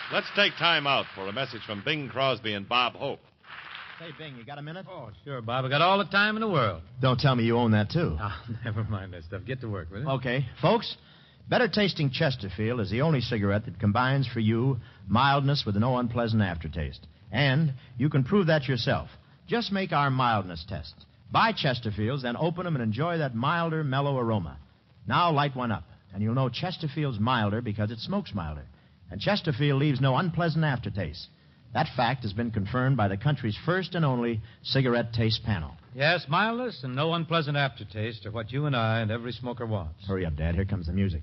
Let's take time out for a message from Bing Crosby and Bob Hope. Hey, Bing, you got a minute? Oh, sure, Bob. I got all the time in the world. Don't tell me you own that, too. Oh, never mind that stuff. Get to work, will you? Okay. Folks, Better Tasting Chesterfield is the only cigarette that combines for you mildness with no unpleasant aftertaste. And you can prove that yourself. Just make our mildness test. Buy Chesterfields, then open them and enjoy that milder, mellow aroma. Now light one up, and you'll know Chesterfield's milder because it smokes milder. And Chesterfield leaves no unpleasant aftertaste. That fact has been confirmed by the country's first and only cigarette taste panel. Yes, mildness and no unpleasant aftertaste are what you and I and every smoker wants. Hurry up, Dad. Here comes the music.